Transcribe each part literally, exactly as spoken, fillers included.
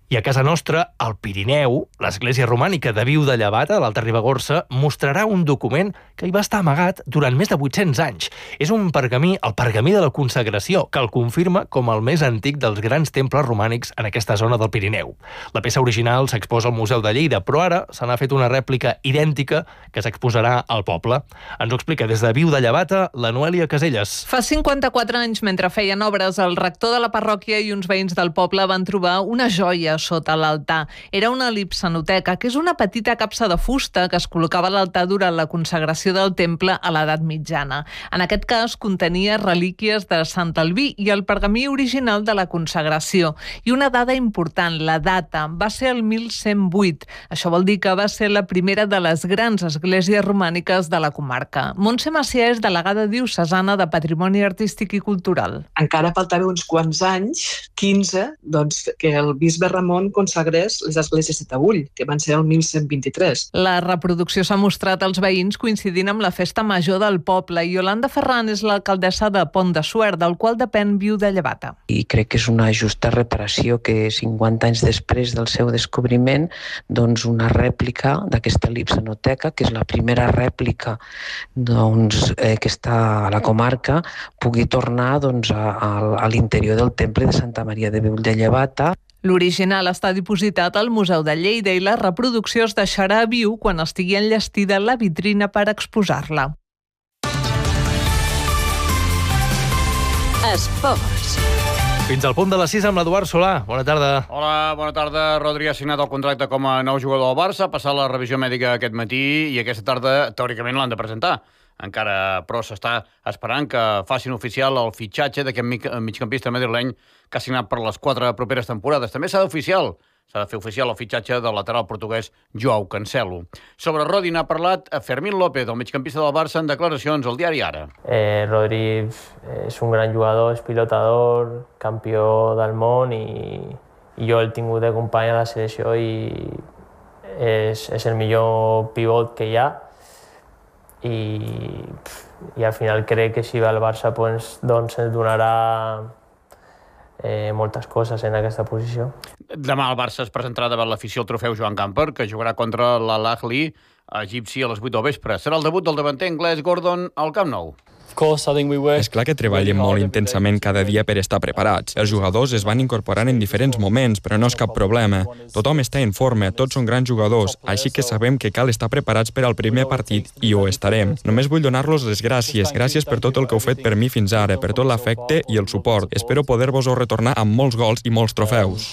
I a casa nostra, al Pirineu, l'església romànica de Viu de Llevata, a l'Alta Ribagorça, mostrarà un document que hi va estar amagat durant més de vuit-cents anys. És un pergamí, el pergamí de la consagració, que el confirma com el més antic dels grans temples romànics en aquesta zona del Pirineu. La peça original s'exposa al Museu de Lleida, però ara se n'ha fet una rèplica idèntica que s'exposarà al poble. Ens ho explica des de Viu de Llevata la Noèlia Caselles. Fa cinquanta-quatre anys, mentre feien obres, el rector de la parròquia i uns veïns del poble van trobar una joia sota l'altar. Era una lipsanoteca, que és una petita capsa de fusta que es col·locava a l'altar durant la consagració del temple a l'edat mitjana. En aquest cas, contenia relíquies de Sant Albí i el pergamí original de la consagració. I una dada important, la data, va ser el mil cent vuit. Això vol dir que va ser la primera de les grans esglésies romàniques de la comarca. Montse Macià és delegada diocesana de Patrimoni Artístic i Cultural. Encara faltava uns quants anys, quinze, doncs, que el bisbe Ramon consagrés les esglésies de Taüll, que van ser el mil cent vint-i-tres. La reproducció s'ha mostrat als veïns coincidint amb la festa major del poble i Yolanda Ferran és l'alcaldessa de Pont de Suert, del qual depèn Viu de Llevata. I crec que és una justa reparació que cinquanta anys després del seu descobriment, doncs una rèplica d'aquesta lipsanoteca, que és la primera rèplica doncs, eh, que està a la comarca, pugui tornar doncs, a, a, a l'interior del temple de Santa Maria de Viu de Llevata. L'original està dipositat al Museu de Lleida i la reproducció es deixarà a Viu quan estigui enllestida la vitrina per exposar-la. Esports. Fins al punt de les sis amb l'Eduard Solà. Bona tarda. Hola, bona tarda. Rodri ha signat el contracte com a nou jugador del Barça, ha passat la revisió mèdica aquest matí i aquesta tarda, teòricament, l'han de presentar. Encara, però, s'està esperant que facin oficial el fitxatge d'aquest migcampista madrileny que ha signat per les quatre properes temporades. També s'ha d'oficial, s'ha de fer oficial el fitxatge del lateral portuguès Joao Cancelo. Sobre Rodri n'ha parlat Fermín López, el migcampista del Barça, en declaracions al diari Ara. Eh, Rodri és un gran jugador, és pilotador, campió del món i, i jo el tingut de company a la selecció i és, és el millor pivot que hi ha. I, i al final crec que si va al Barça pues, doncs ens donarà eh, moltes coses en aquesta posició. Demà el Barça es presentarà davant l'afició al trofeu Joan Gamper, que jugarà contra l'Al Ahly egipci a les vuit del vespre. Serà el debut del davanter anglès Gordon al Camp Nou. És clar que treballem molt intensament cada dia per estar preparats. Els jugadors es van incorporant en diferents moments, però no és cap problema. Tothom està en forma, tots són grans jugadors, així que sabem que cal estar preparats per al primer partit i ho estarem. Només vull donar-los les gràcies. Gràcies per tot el que heu fet per mi fins ara, per tot l'afecte i el suport. Espero poder-vos-ho retornar amb molts gols i molts trofeus.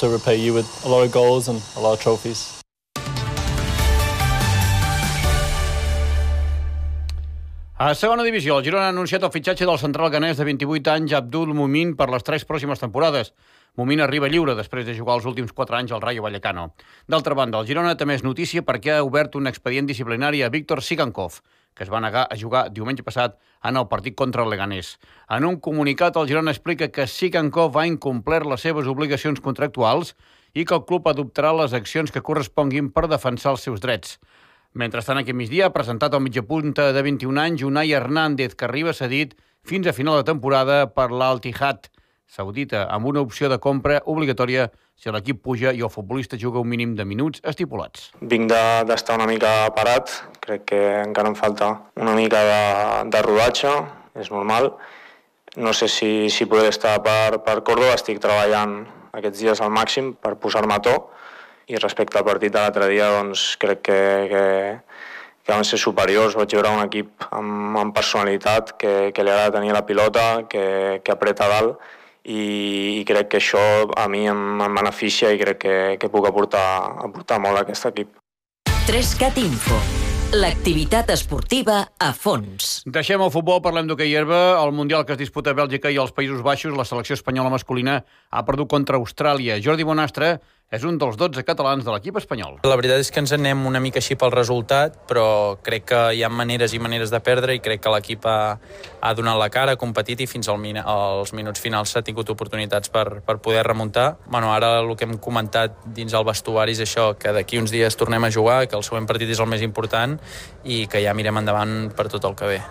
A segona divisió, el Girona ha anunciat el fitxatge del central ganès de vint-i-vuit anys, Abdul Mumin, per les tres pròximes temporades. Mumin arriba lliure després de jugar els últims quatre anys al Rayo Vallecano. D'altra banda, el Girona també és notícia perquè ha obert un expedient disciplinari a Víctor Sigankov, que es va negar a jugar diumenge passat en el partit contra el Leganés. En un comunicat, el Girona explica que Sigankov ha incomplert les seves obligacions contractuals i que el club adoptarà les accions que corresponguin per defensar els seus drets. Mentrestant, aquest migdia ha presentat el mitjapunta de vint-i-un anys Unai Hernández, que arriba cedit fins a final de temporada per l'Al-Ittihad saudita, amb una opció de compra obligatòria si l'equip puja i el futbolista juga un mínim de minuts estipulats. Vinc d'estar una mica parat, crec que encara em falta una mica de, de rodatge, és normal. No sé si, si podré estar per, per Córdoba, estic treballant aquests dies al màxim per posar-me a to. I respecte al partit de l'altre dia, doncs, crec que, que, que van ser superiors. Vaig veure un equip amb, amb personalitat, que, que li agrada tenir la pilota, que, que apreta dalt, i, i crec que això a mi em, em beneficia i crec que, que puc aportar, aportar molt a aquest equip. tres cat Info. L'activitat esportiva a fons. Deixem el futbol, parlem d'hoquei herba. El Mundial que es disputa a Bèlgica i als Països Baixos, la selecció espanyola masculina ha perdut contra Austràlia. Jordi Bonastre és un dels dotze catalans de l'equip espanyol. La veritat és que ens anem una mica així pel resultat, però crec que hi ha maneres i maneres de perdre i crec que l'equip ha, ha donat la cara, ha competit i fins al min, als minuts finals s'ha tingut oportunitats per, per poder remuntar. Bueno, ara el que hem comentat dins el vestuari és això, que d'aquí uns dies tornem a jugar, que el següent partit és el més important i que ja mirem endavant per tot el que ve.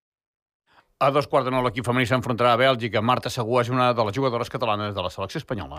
A dos quarts de nou l'equip femení s'enfrontarà a Bèlgica. Marta Segú és una de les jugadores catalanes de la selecció espanyola.